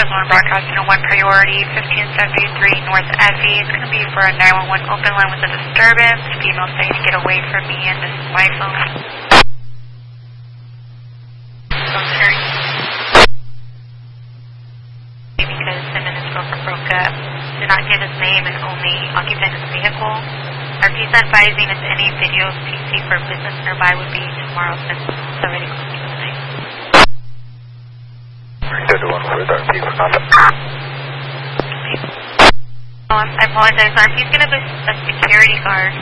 1 broadcasting on 1 priority, 1573 North Effie. It's going to be for a 911 open line with a disturbance. Female saying to get away from me, and this is my phone. Because him and his girlfriend broke up. Did not give his name and only occupant his vehicle. RP's advising if any videos PC for business nearby would be tomorrow since it's already close to the night. I apologize. RP's going to be a security guard.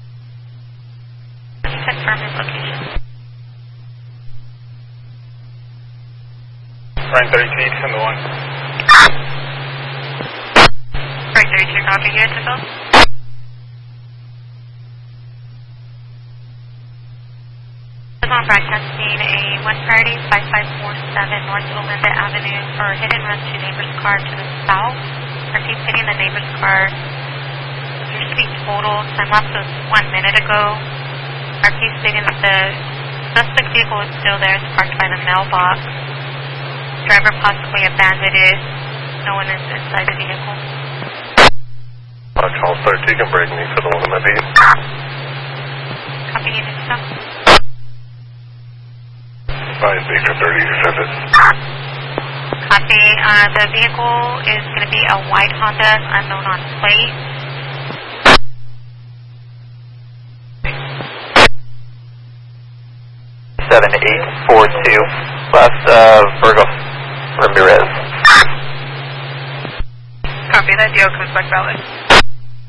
Let me confirm his location. Frank 32, send the 1. Frank 32, copy here to go. On broadcasting a 1 priority 5547 North Olinda Avenue for a hit and run to neighbor's car to the south. RP's hitting the neighbor's car. Your speed total time lapse was 1 minute ago. RP's stating that the suspect vehicle is still there. It's parked by the mailbox. Driver possibly abandoned it. No one is inside the vehicle. Charles 30, you can break me for the one in my beat. Copy unit stuff. Fine, Baker 30, you send it. Copy. The vehicle is going to be a white Honda, unknown on plate. (7842) last Virgo Ramirez. Copy. That deal comes back valid.